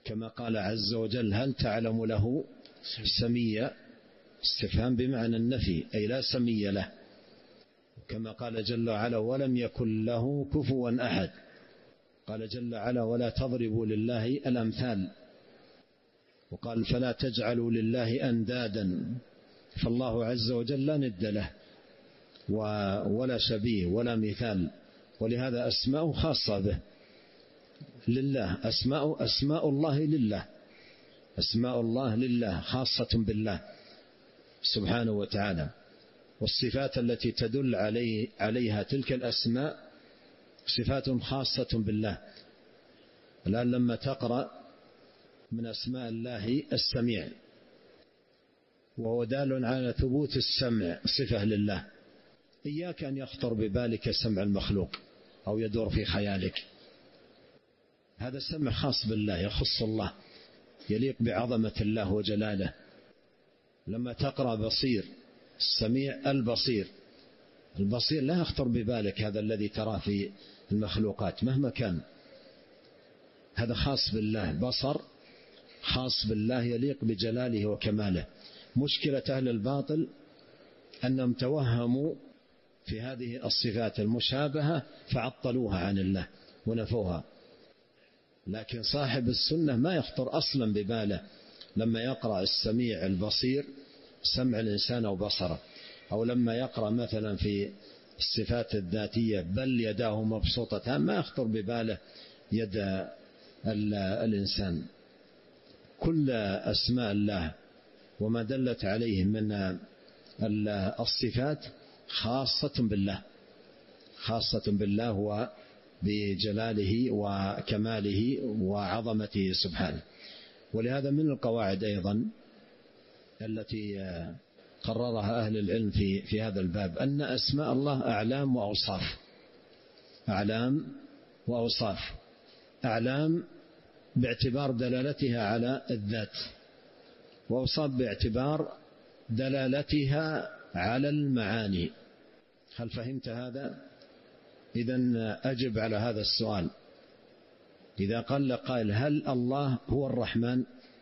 كما قال عز وجل هل تعلم له سميا، استفهام بمعنى النفي أي لا سمي له. كما قال جل وعلا ولم يكن له كفوا أحد. قال جل وعلا ولا تضربوا لله الأمثال. وقال فلا تجعلوا لله أندادا، فالله عز وجل لا ند له ولا شبيه ولا مثال، ولهذا أسماء خاصة به لله. أسماء الله لله، أسماء الله لله خاصة بالله سبحانه وتعالى. والصفات التي تدل عليها تلك الأسماء صفات خاصة بالله. الآن لما تقرأ من أسماء الله السميع، وهو دال على ثبوت السمع صفة لله، إياك أن يخطر ببالك سمع المخلوق أو يدور في خيالك. هذا سمع خاص بالله، يخص الله، يليق بعظمة الله وجلاله. لما تقرأ بصير، السميع البصير، البصير لا يخطر ببالك هذا الذي تراه في المخلوقات مهما كان، هذا خاص بالله، بصر خاص بالله يليق بجلاله وكماله. مشكلة أهل الباطل أنهم توهموا في هذه الصفات المشابهة فعطلوها عن الله ونفوها. لكن صاحب السنة ما يخطر أصلا بباله لما يقرأ السميع البصير سمع الإنسان أو بصره، أو لما يقرأ مثلا في الصفات الذاتية بل يداه مبسوطتان، ما يخطر بباله يد الإنسان. كل أسماء الله وما دلت عليه من الصفات خاصة بالله، خاصة بالله وبجلاله وكماله وعظمته سبحانه. ولهذا من القواعد أيضا التي قررها أهل العلم في هذا الباب أن أسماء الله أعلام وأوصاف. أعلام وأوصاف. أعلام باعتبار دلالتها على الذات، وأوصاف باعتبار دلالتها على المعاني. هل فهمت هذا؟ إذن أجب على هذا السؤال. إذا قال قائل هل الله هو الرحمن؟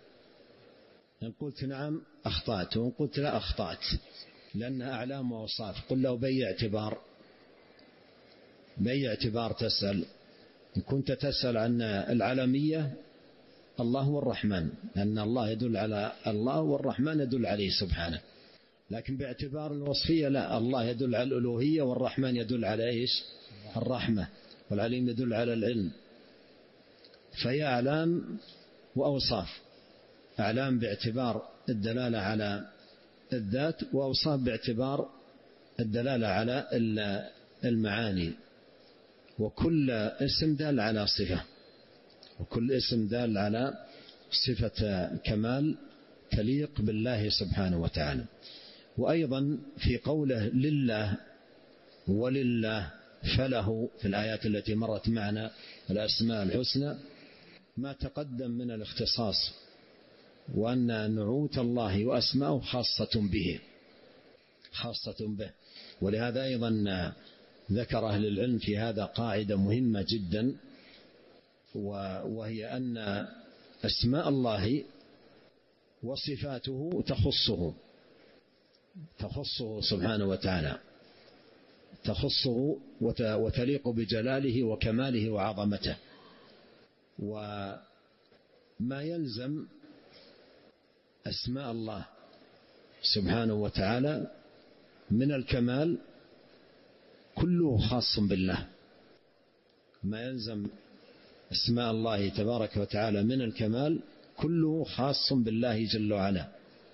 إن قلت نعم أخطأت، وإن قلت لا أخطأت، لأنها أعلام وأوصاف. قل له بأي اعتبار تسأل؟ إن كنت تسأل عن العلمية الله هو الرحمن، لأن الله يدل على الله والرحمن يدل عليه سبحانه. لكن باعتبار الوصفية لا، الله يدل على الألوهية والرحمن يدل على إيش؟ الرحمة، والعليم يدل على العلم. فهي أعلام وأوصاف. أعلام باعتبار الدلالة على الذات، وأوصاف باعتبار الدلالة على المعاني. وكل اسم دال على صفة، وكل اسم دال على صفة كمال تليق بالله سبحانه وتعالى. وأيضا في قوله لله ولله فله في الآيات التي مرت معنا الأسماء الحسنى ما تقدم من الاختصاص، وأن نعوت الله وأسماءه خاصة به. ولهذا أيضا ذكر أهل العلم في هذا قاعدة مهمة جدا، وهي أن أسماء الله وصفاته تخصه سبحانه وتعالى، تخصه وتليق بجلاله وكماله وعظمته. وما يلزم أسماء الله سبحانه وتعالى من الكمال كله خاص بالله. ما يلزم أسماء الله تبارك وتعالى من الكمال كله خاص بالله جل وعلا.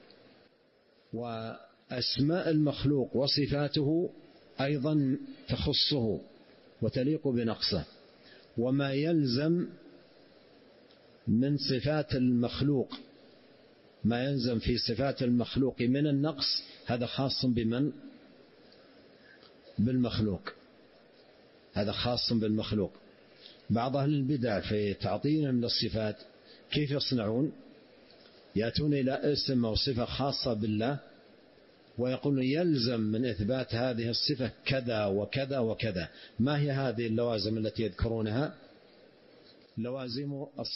وأسماء المخلوق وصفاته أيضا تخصه وتليق بنقصه. وما يلزم من صفات المخلوق، ما يلزم في صفات المخلوق من النقص، هذا خاص بمن؟ بالمخلوق، هذا خاص بالمخلوق. بعض أهل البدع في تعطيلهم للصفات كيف يصنعون؟ يأتون إلى اسم أو صفة خاصة بالله ويقولون يلزم من إثبات هذه الصفة كذا وكذا وكذا. ما هي هذه اللوازم التي يذكرونها؟ لوازم